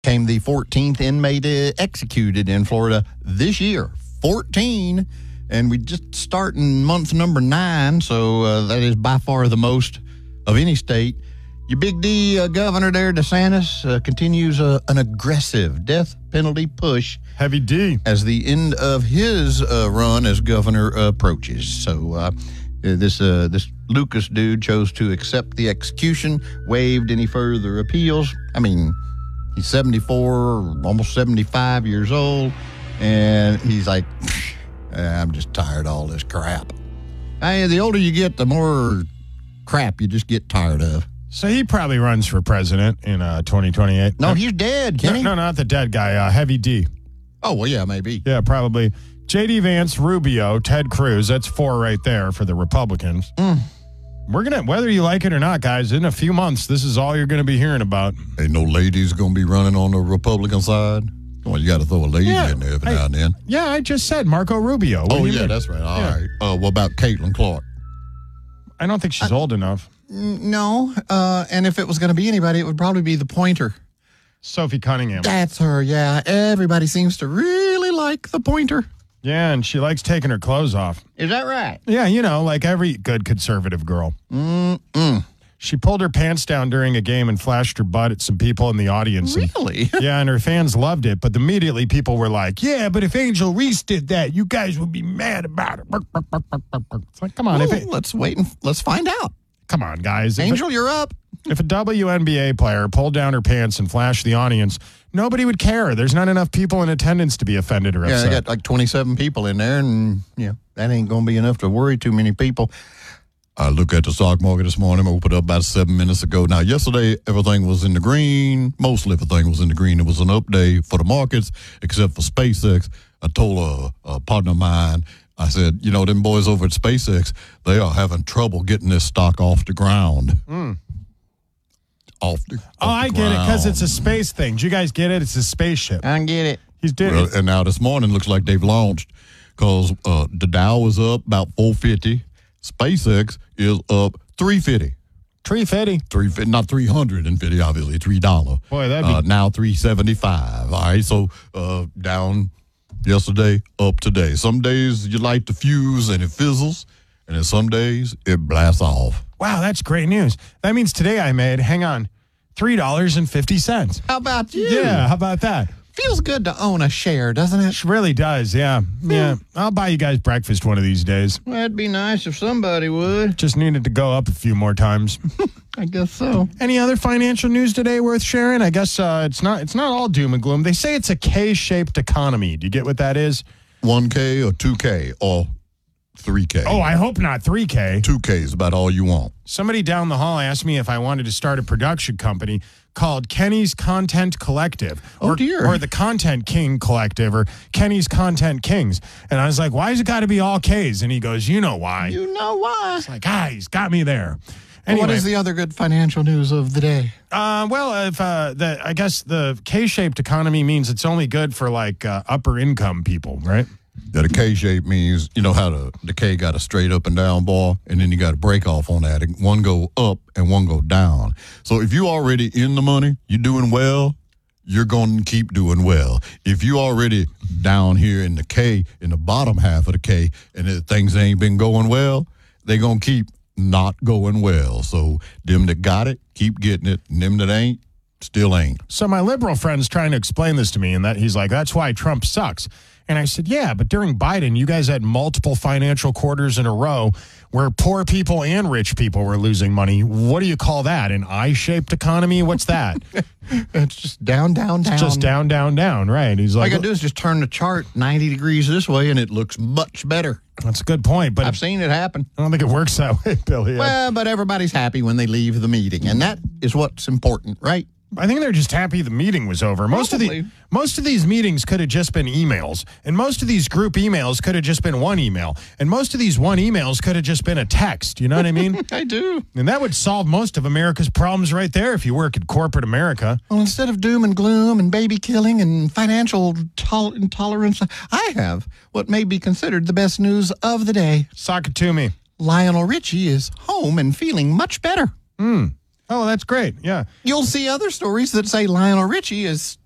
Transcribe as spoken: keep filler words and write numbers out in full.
Came the fourteenth inmate uh, executed in Florida this year. fourteen. And we just start in month number nine, so uh, that is by far the most of any state. Your Big D uh, governor there, DeSantis, uh, continues uh, an aggressive death penalty push. Heavy D. As the end of his uh, run as governor uh, approaches. So uh, this uh, this Lucas dude chose to accept the execution, waived any further appeals. I mean, he's seventy-four, almost seventy-five years old, and he's like, I'm just tired of all this crap. Hey, the older you get, the more crap you just get tired of. So he probably runs for president in uh, twenty twenty-eight. No, he's dead, no, Kenny. no, not the dead guy. Uh, Heavy D. Oh, well, yeah, maybe. Yeah, probably. J D Vance, Rubio, Ted Cruz. That's four right there for the Republicans. Mm. We're going to, whether you like it or not, guys, in a few months, this is all you're going to be hearing about. Ain't no ladies going to be running on the Republican side? Well, you got to throw a lady Yeah, in there every I- now and then. Yeah, I just said Marco Rubio. What Oh, do you yeah, mean? that's right. All Yeah. right. Uh, what about Caitlin Clark? I don't think she's old enough. No, uh, and if it was going to be anybody, it would probably be the pointer. Sophie Cunningham. That's her, yeah. Everybody seems to really like the pointer. Yeah, and she likes taking her clothes off. Is that right? Yeah, you know, like every good conservative girl. Mm-mm. She pulled her pants down during a game and flashed her butt at some people in the audience. And- Really? yeah, and her fans loved it, but immediately people were like, yeah, but if Angel Reese did that, you guys would be mad about it. It's like, come on. Well, if it, let's wait and let's find out. come on, guys. If Angel, you're up. If a W N B A player pulled down her pants and flashed the audience, nobody would care. There's not enough people in attendance to be offended or Yeah, upset. they got like twenty-seven people in there, and yeah, that ain't going to be enough to worry too many people. I look at the stock market this morning. I opened up about seven minutes ago. Now, yesterday, everything was in the green. Mostly everything was in the green. It was an up day for the markets, except for SpaceX. I told a, a partner of mine, I said, you know, them boys over at SpaceX, they are having trouble getting this stock off the ground. Mm. Off the, Oh, off the I get it, because ground. it's a space thing. Do you guys get it? It's a spaceship. I get it. He's doing Well, it. and now this morning looks like they've launched because uh, the Dow was up about four fifty. SpaceX is up three fifty. Tree fitty. Three fifty, not three hundred and fifty, obviously three dollar. Boy, that'd be- uh, now three seventy five. All right, so uh, down yesterday, up today. Some days you light the fuse and it fizzles, and then some days it blasts off. Wow, that's great news. That means today I made, hang on, three dollars and fifty cents. How about you? Yeah, how about that? Feels good to own a share, doesn't it? It really does, yeah. Yeah. I'll buy you guys breakfast one of these days. Well, it'd be nice if somebody would. Just needed to go up a few more times. I guess so. Any other financial news today worth sharing? I guess uh, it's not it's not all doom and gloom. They say it's a K-shaped economy. Do you get what that is? one K or two K or three K? Oh, I hope not three K. two K is about all you want. Somebody down the hall asked me if I wanted to start a production company called Kenny's Content Collective. Oh, or, dear. Or the Content King Collective or Kenny's Content Kings. And I was like, why has it got to be all K's? And he goes, you know why. You know why. It's like, ah, he's got me there. Well, Anyway, what is the other good financial news of the day? uh, well, if uh, the I guess the K-shaped economy means it's only good for like uh, upper income people, right? Yeah, the K shape means, you know how the, the K got a straight up and down bar, and then you got a break off on that. One go up and one go down. So if you already in the money, you're doing well, you're going to keep doing well. If you already down here in the K, in the bottom half of the K, and if things ain't been going well, they going to keep not going well. So them that got it, keep getting it, and them that ain't, still ain't. So my liberal friend's trying to explain this to me, and that he's like, that's why Trump sucks. And I said, yeah, but during Biden, you guys had multiple financial quarters in a row where poor people and rich people were losing money. What do you call that? An I-shaped economy? What's that? It's just down, down, down. It's just down, down, down, right? He's All like, I got to do is just turn the chart ninety degrees this way, and it looks much better. that's a good point, but I've seen it happen. I don't think it works that way, Billy. Well, but everybody's happy when they leave the meeting, and that is what's important, right? I think they're just happy the meeting was over. Most of the Probably. most of these meetings could have just been emails, and most of these group emails could have just been one email, and most of these one emails could have just been a text. You know what I mean? I do. And that would solve most of America's problems right there if you work in corporate America. Well, instead of doom and gloom and baby killing and financial tol- intolerance, I have what may be considered the best news of the day. Sock it to me. Lionel Richie is home and feeling much better. Hmm. Oh, that's great. Yeah. You'll see other stories that say Lionel Richie is